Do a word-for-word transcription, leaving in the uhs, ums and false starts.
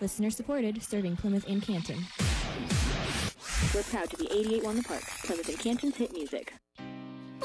Listener supported, serving Plymouth and Canton. We're proud to be eighty-eight one The Park, Plymouth and Canton's hit music.